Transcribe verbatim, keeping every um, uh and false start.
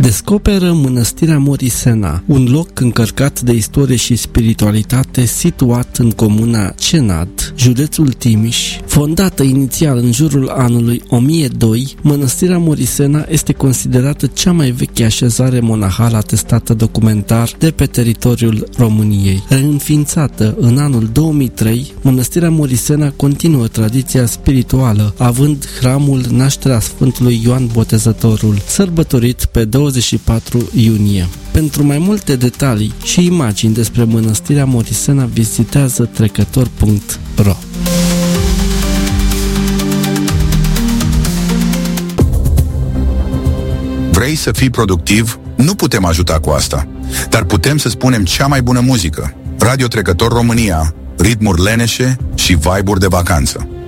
Descoperă Mănăstirea Morisena, un loc încărcat de istorie și spiritualitate situat în comuna Cenad, județul Timiș. Fondată inițial în jurul anului o mie doi, Mănăstirea Morisena este considerată cea mai veche așezare monahală atestată documentar de pe teritoriul României. Reînființată în anul două mii trei, Mănăstirea Morisena continuă tradiția spirituală, având hramul Nașterea Sfântului Ioan Botezătorul, sărbătorit pe douăzeci și patru iunie. Pentru mai multe detalii și imagini despre Mănăstirea Morisena, vizitează trecător punct ro. Vrei să fii productiv? Nu putem ajuta cu asta, dar putem să spunem cea mai bună muzică. Radio Trecător România, ritmuri leneșe și vibe-uri de vacanță.